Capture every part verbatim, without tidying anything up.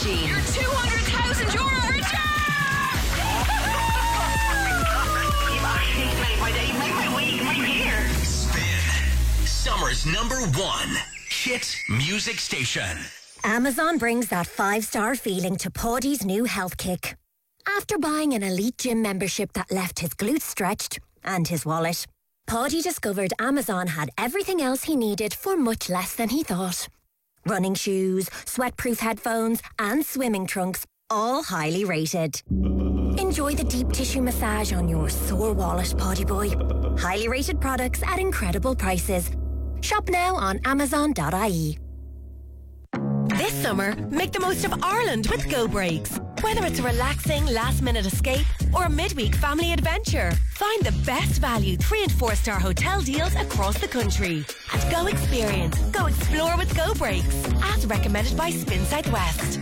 machine. Your two hundred thousand euro Spin. Summer's number one hit music station. Amazon brings that five-star feeling to Paddy's new health kick. After buying an elite gym membership that left his glutes stretched and his wallet, Paddy discovered Amazon had everything else he needed for much less than he thought. Running shoes, sweat-proof headphones and swimming trunks, all highly rated. Enjoy the deep tissue massage on your sore wallet, Paddy boy. Highly rated products at incredible prices. Shop now on amazon dot I E. This summer, make the most of Ireland with Go Breaks. Whether it's a relaxing last-minute escape or a midweek family adventure, find the best value three and four star hotel deals across the country. At Go Experience, go explore with Go Breaks, as recommended by Spin Southwest.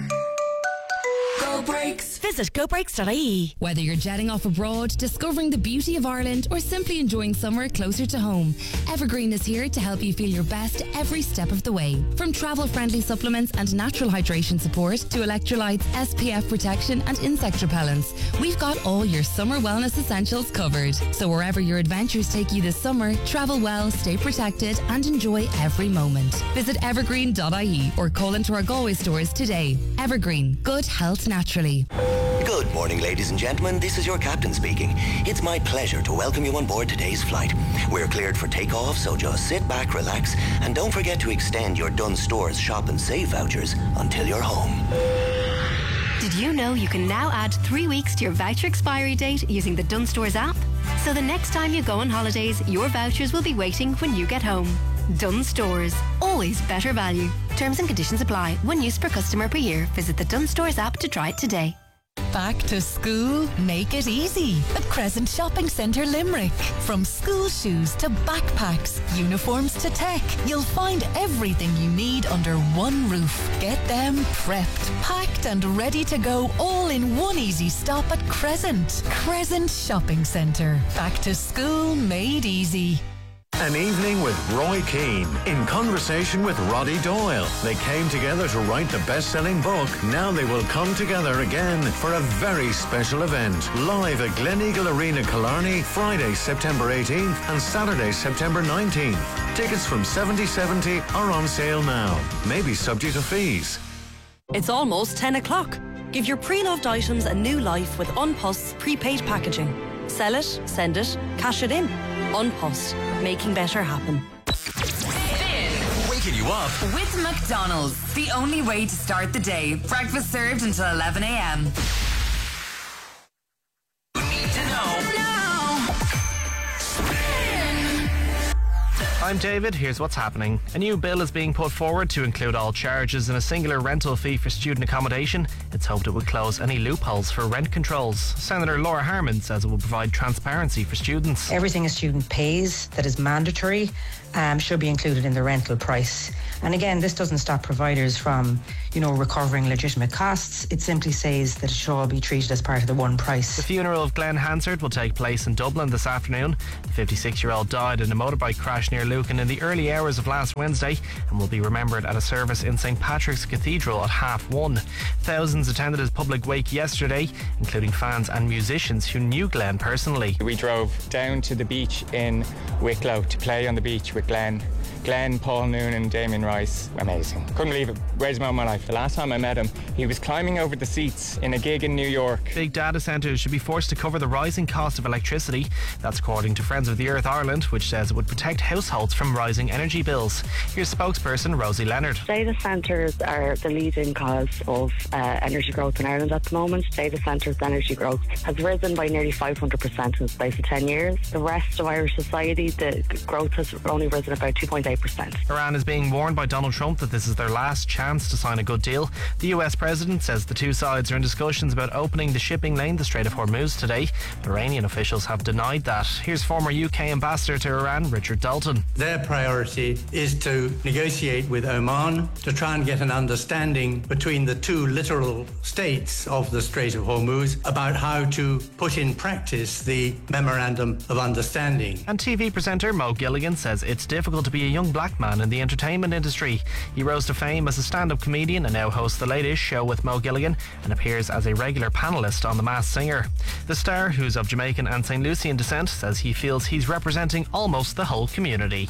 Go Breaks. Visit go breaks dot I E. Whether you're jetting off abroad, discovering the beauty of Ireland, or simply enjoying summer closer to home, Evergreen is here to help you feel your best every step of the way. From travel-friendly supplements and natural hydration support to electrolytes, S P F protection and insect repellents, we've got all your summer wellness essentials covered. So wherever your adventures take you this summer, travel well, stay protected and enjoy every moment. Visit evergreen dot I E or call into our Galway stores today. Evergreen, good health naturally. Good morning, ladies and gentlemen. This is your captain speaking. It's my pleasure to welcome you on board today's flight. We're cleared for takeoff, so just sit back, relax, and don't forget to extend your Dunnes Stores Shop and Save vouchers until you're home. Did you know you can now add three weeks to your voucher expiry date using the Dunnes Stores app? So the next time you go on holidays, your vouchers will be waiting when you get home. Dunnes Stores. Always better value. Terms and conditions apply. One use per customer per year. Visit the Dunnes Stores app to try it today. Back to school? Make it easy at Crescent Shopping Centre Limerick. From school shoes to backpacks, uniforms to tech, you'll find everything you need under one roof. Get them prepped, packed and ready to go all in one easy stop at Crescent. Crescent Shopping Centre. Back to school made easy. An evening with Roy Keane in conversation with Roddy Doyle. They came together to write the best-selling book. Now they will come together again for a very special event. Live at Gleneagle Arena, Killarney, Friday, September eighteenth and Saturday, September nineteenth. Tickets from seventy seventy are on sale now. Maybe subject to fees. It's almost ten o'clock. Give your pre-loved items a new life with Unpost's prepaid packaging. Sell it, send it, cash it in. Unpost, making better happen. Spin. Waking you up with McDonald's. The only way to start the day. Breakfast served until eleven a.m. You need to know. Now. Spin. I'm David. Here's what's happening. A new bill is being put forward to include all charges in a singular rental fee for student accommodation. It's hoped it would close any loopholes for rent controls. Senator Laura Harman says it will provide transparency for students. Everything a student pays that is mandatory um, should be included in the rental price. And again, this doesn't stop providers from, you know, recovering legitimate costs. It simply says that it should all be treated as part of the one price. The funeral of Glenn Hansard will take place in Dublin this afternoon. The fifty-six-year-old died in a motorbike crash near Lucan in the early hours of last Wednesday and will be remembered at a service in Saint Patrick's Cathedral at half one. Thousands attended his public wake yesterday, including fans and musicians who knew Glenn personally. We drove down to the beach in Wicklow to play on the beach with Glenn. Glenn, Paul Noonan, Damien Rice. Amazing. Couldn't believe it. Greatest moment of my life. The last time I met him, he was climbing over the seats in a gig in New York. Big data centres should be forced to cover the rising cost of electricity. That's according to Friends of the Earth Ireland, which says it would protect households from rising energy bills. Here's spokesperson Rosie Leonard. Data centres are the leading cause of uh, energy growth in Ireland at the moment. Data centres' energy growth has risen by nearly five hundred percent in the space of ten years. The rest of Irish society, the growth has only risen about two point eight percent. Iran is being warned by Donald Trump that this is their last chance to sign a good deal. The U S president says the two sides are in discussions about opening the shipping lane, the Strait of Hormuz, today. Iranian officials have denied that. Here's former U K ambassador to Iran, Richard Dalton. Their priority is to negotiate with Oman to try and get an understanding between the two littoral states of the Strait of Hormuz about how to put in practice the Memorandum of Understanding. And T V presenter Mo Gilligan says it's difficult to be a young black man in the entertainment industry. He rose to fame as a stand-up comedian sixteen and now hosts The Late Ish Show with Mo Gilligan and appears as a regular panellist on The Masked Singer. The star, who's of Jamaican and Saint Lucian descent, says he feels he's representing almost the whole community.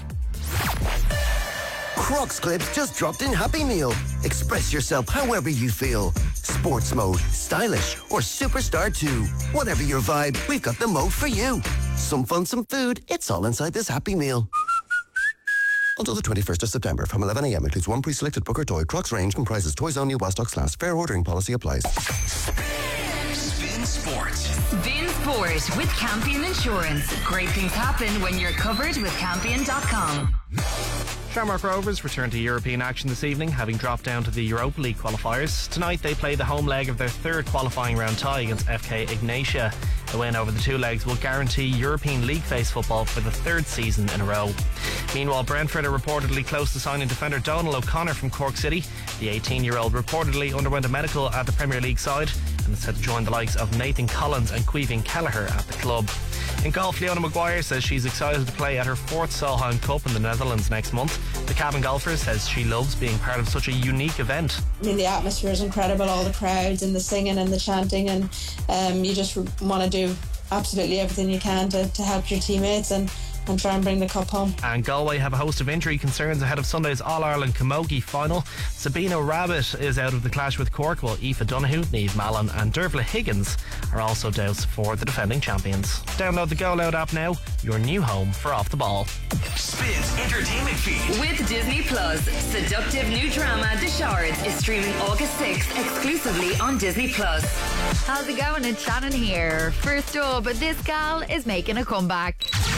Crocs Clips just dropped in Happy Meal. Express yourself however you feel. Sports mode, stylish, or superstar too. Whatever your vibe, we've got the mode for you. Some fun, some food, it's all inside this Happy Meal. Until the twenty-first of September from eleven a.m. includes one pre-selected Booker toy. Crocs range comprises toys only while stocks last. Fair ordering policy applies. Spin Sport. Spin Sport with Campion Insurance. Great things happen when you're covered with Campion dot com. Shamrock Rovers return to European action this evening, having dropped down to the Europa League qualifiers. Tonight they play the home leg of their third qualifying round tie against F K Ignatia. A win over the two legs will guarantee European League phase football for the third season in a row. Meanwhile, Brentford are reportedly close to signing defender Donal O'Connor from Cork City. The eighteen-year-old reportedly underwent a medical at the Premier League side and is set to join the likes of Nathan Collins and Caoimhín Kelleher at the club. In golf, Leona Maguire says she's excited to play at her fourth Solheim Cup in the Netherlands next month. The cabin golfer says she loves being part of such a unique event. I mean, the atmosphere is incredible, all the crowds and the singing and the chanting, and um, you just want to do absolutely everything you can to, to help your teammates and and try and bring the cup home. And Galway have a host of injury concerns ahead of Sunday's All-Ireland Camogie final. Sabina Rabbit is out of the clash with Cork, while Aoife Donoghue, Niamh Mallon and Dervla Higgins are also doused for the defending champions. Download the Go Loud app now, your new home for Off the Ball. Spin's entertainment feed. With Disney Plus, seductive new drama The Shards is streaming August sixth exclusively on Disney Plus. How's it going? It's Shannon here. First up, this gal is making a comeback.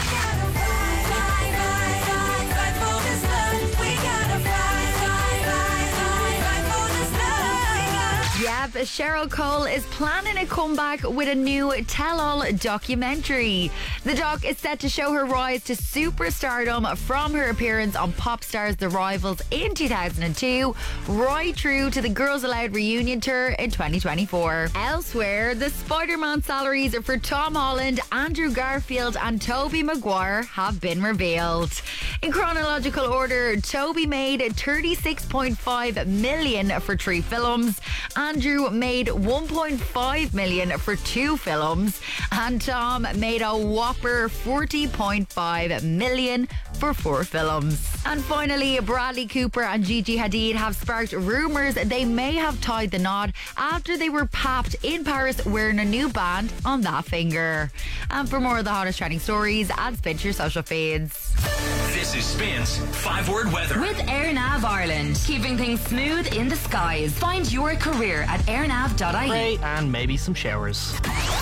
Yep, Cheryl Cole is planning a comeback with a new tell-all documentary. The doc is set to show her rise to superstardom from her appearance on Popstars The Rivals in two thousand two, right through to the Girls Aloud reunion tour in twenty twenty-four. Elsewhere, the Spider-Man salaries for Tom Holland, Andrew Garfield and Tobey Maguire have been revealed. In chronological order, Tobey made thirty-six point five million for three films, Andrew made one point five million for two films, and Tom made a whopper forty point five million for four films. And finally, Bradley Cooper and Gigi Hadid have sparked rumours they may have tied the knot after they were papped in Paris wearing a new band on that finger. And for more of the hottest trending stories, add Spin to your social feeds. This is Spin's five-word weather. With AirNav Ireland, keeping things smooth in the skies. Find your career at airnav dot I E. Rain and maybe some showers.